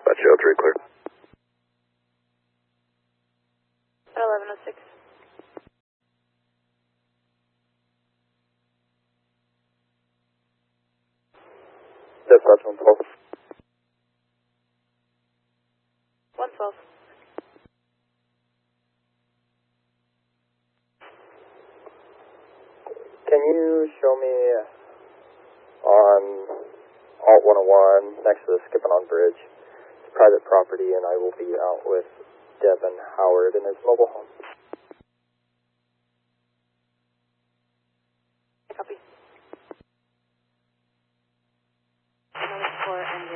Jail 3 clear. 1106. Dispatch 112. 112. Can you show me on Alt 101 next to the Skipping on Bridge? It's private property and I will be out with Devin Howard in his mobile home. Copy. 4 and